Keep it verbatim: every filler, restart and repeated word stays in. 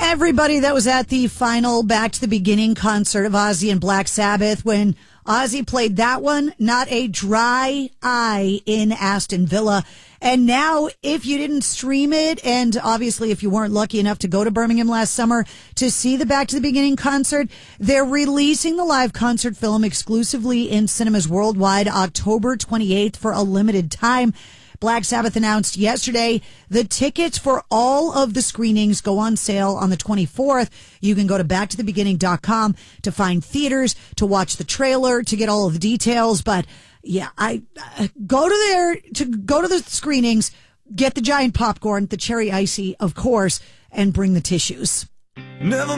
Everybody that was at the final Back to the Beginning concert of Ozzy and Black Sabbath, when Ozzy played that one, not a dry eye in Aston Villa. And now, if you didn't stream it, and obviously if you weren't lucky enough to go to Birmingham last summer to see the Back to the Beginning concert, they're releasing the live concert film exclusively in cinemas worldwide October twenty-eighth for a limited time. Black Sabbath announced yesterday the tickets for all of the screenings go on sale on the twenty-fourth. You can go to back to the beginning dot com to find theaters, to watch the trailer, to get all of the details. But yeah, I uh, go to there to go to the screenings, get the giant popcorn, the cherry icy, of course, and bring the tissues. Never